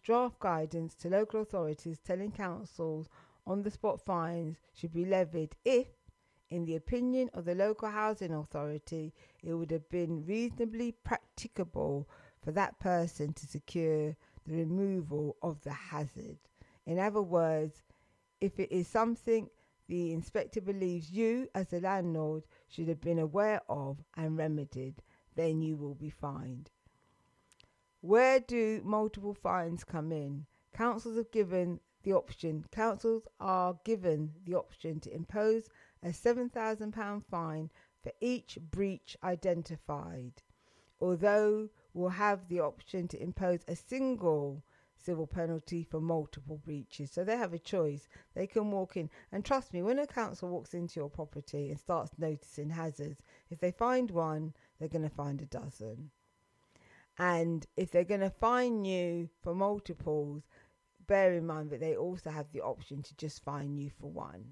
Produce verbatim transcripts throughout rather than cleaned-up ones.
draft guidance to local authorities telling councils on-the-spot fines should be levied if, in the opinion of the local housing authority, it would have been reasonably practicable for that person to secure the removal of the hazard. In other words, if it is something the inspector believes you, as a landlord, should have been aware of and remedied, then you will be fined. Where do multiple fines come in? Councils have given the option. Councils are given the option to impose a seven thousand pounds fine for each breach identified, although will have the option to impose a single civil penalty for multiple breaches. So they have a choice. They can walk in, and trust me, when a council walks into your property and starts noticing hazards, if they find one, they're going to find a dozen. And if they're going to fine you for multiples, bear in mind that they also have the option to just fine you for one.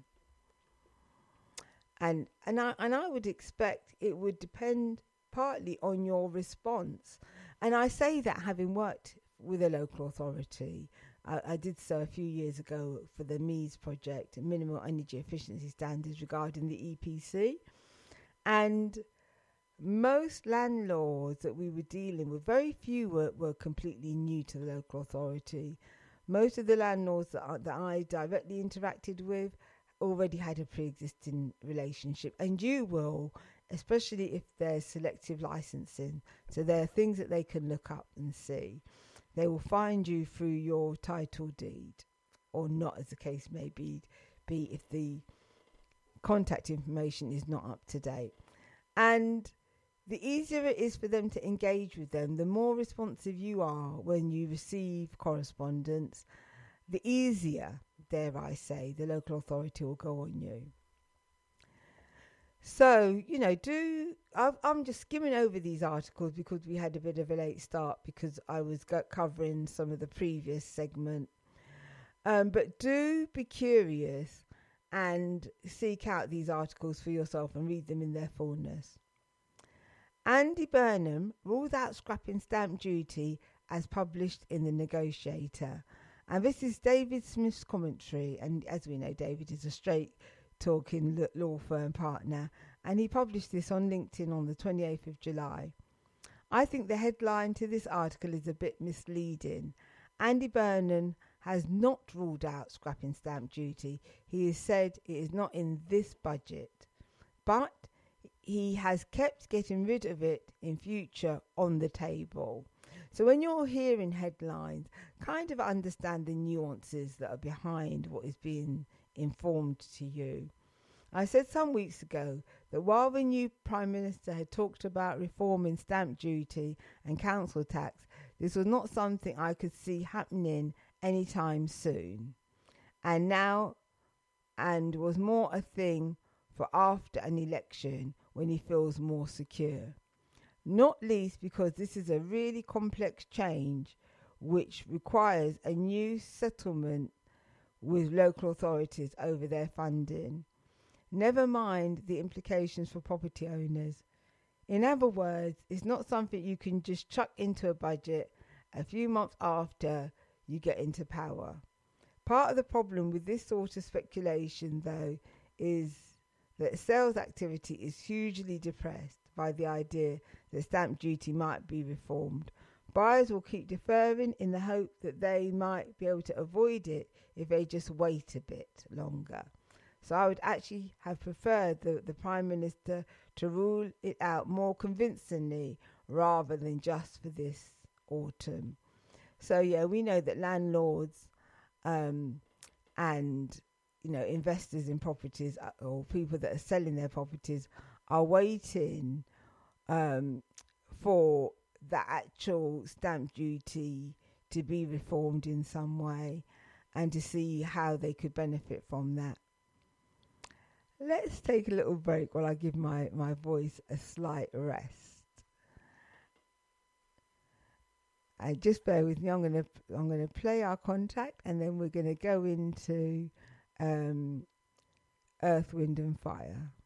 And and I and I would expect it would depend partly on your response. And I say that having worked with a local authority. I, I did so a few years ago for the M E E S project, Minimal Energy Efficiency Standards, regarding the E P C. And most landlords that we were dealing with, very few were, were completely new to the local authority. Most of the landlords that I, that I directly interacted with already had a pre-existing relationship, and you will, especially if there's selective licensing. So there are things that they can look up and see. They will find you through your title deed, or not, as the case may be, be if the contact information is not up to date. And the easier it is for them to engage with them, the more responsive you are when you receive correspondence, the easier, dare I say, the local authority will go on you. So, you know, do I've, I'm just skimming over these articles because we had a bit of a late start because I was go- covering some of the previous segment. Um, but do be curious and seek out these articles for yourself and read them in their fullness. Andy Burnham rules out scrapping stamp duty as published in The Negotiator. And this is David Smith's commentary. And as we know, David is a straight talking law firm partner, and he published this on LinkedIn on the twenty-eighth of July. I think the headline to this article is a bit misleading. Andy Burnham has not ruled out scrapping stamp duty. He has said it is not in this budget, but he has kept getting rid of it in future on the table. So when you're hearing headlines, kind of understand the nuances that are behind what is being informed to you. I said some weeks ago that while the new Prime Minister had talked about reforming stamp duty and council tax, this was not something I could see happening anytime soon. And now, and was more a thing for after an election when he feels more secure. Not least because this is a really complex change which requires a new settlement with local authorities over their funding. Never mind the implications for property owners. In other words, it's not something you can just chuck into a budget a few months after you get into power. Part of the problem with this sort of speculation, though, is that sales activity is hugely depressed by the idea that stamp duty might be reformed. Buyers will keep deferring in the hope that they might be able to avoid it if they just wait a bit longer. So I would actually have preferred the, the Prime Minister to rule it out more convincingly rather than just for this autumn. So yeah, we know that landlords um, and you know investors in properties or people that are selling their properties are waiting um, for the actual stamp duty to be reformed in some way and to see how they could benefit from that. Let's take a little break while I give my, my voice a slight rest. And just bear with me. I'm gonna I'm gonna play our contact, and then we're gonna go into um, Earth, Wind and Fire.